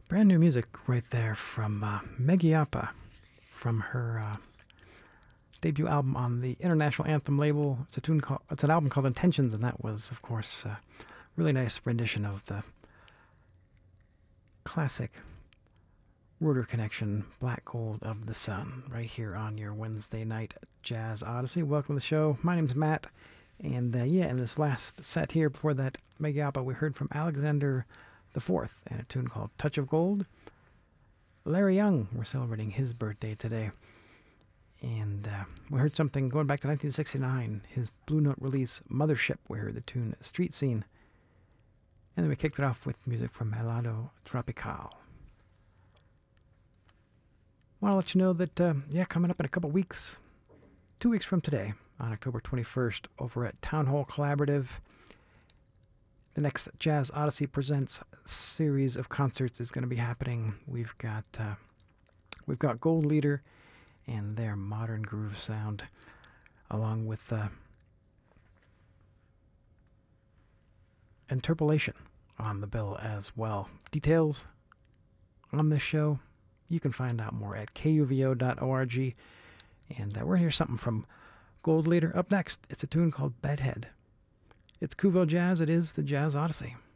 Brand new music right there from Meggy Appa from her debut album on the International Anthem label. It's an album called Intentions, and that was, of course, a really nice rendition of the classic Ruder Connection, Black Gold of the Sun, right here on your Wednesday night Jazz Odyssey. Welcome to the show. My name's Matt, and in this last set here before that Meggy Appa, we heard from Alexander the Fourth and a tune called Touch of Gold. Larry Young, we're celebrating his birthday today. And we heard something going back to 1969, his Blue Note release, Mothership. We heard the tune Street Scene. And then we kicked it off with music from Helado Tropical. I want to let you know that, coming up in a couple weeks, 2 weeks from today, on October 21st, over at Town Hall Collaborative, the next Jazz Odyssey Presents series of concerts is going to be happening. We've got Gold Leader and their modern groove sound, along with Interpolation on the bill as well. Details on this show, you can find out more at kuvo.org. And we're going to hear something from Gold Leader. Up next, it's a tune called Bedhead. It's Kuvo Jazz. It is the Jazz Odyssey.